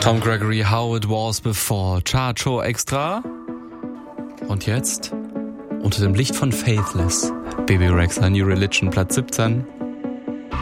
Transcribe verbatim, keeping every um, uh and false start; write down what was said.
Tom Gregory, How It Was Before. Chart Show Extra. Und jetzt, unter dem Licht von Faithless, Bebe Rexha, New Religion, Platz siebzehn.